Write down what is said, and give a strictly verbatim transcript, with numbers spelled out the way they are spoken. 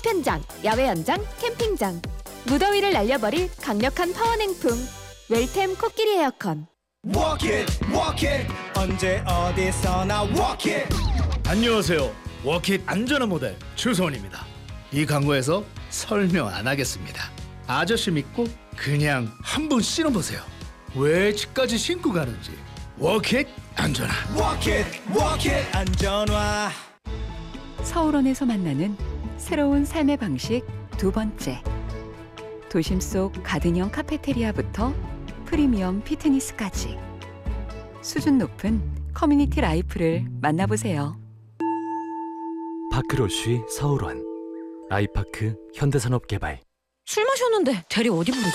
파편장, 야외 연장, 캠핑장. 무더위를 날려버릴 강력한 파워 냉풍. 웰템 코끼리 에어컨. Walk it, walk it. 언제 어디서나 walk it. 안녕하세요. 워킷 안전한 모델 추성원입니다. 이 광고에서 설명 안 하겠습니다. 아저씨 믿고 그냥 한번 신어보세요. 왜 집까지 신고 가는지. 워킷 안전한. Walk it, walk it. 안전화. 서울원에서 만나는 새로운 삶의 방식 두 번째. 도심 속 가든형 카페테리아부터 프리미엄 피트니스까지 수준 높은 커뮤니티 라이프를 만나보세요. 파크로쉬 서울원 아이파크 현대산업개발. 술 마셨는데 대리 어디 부르지?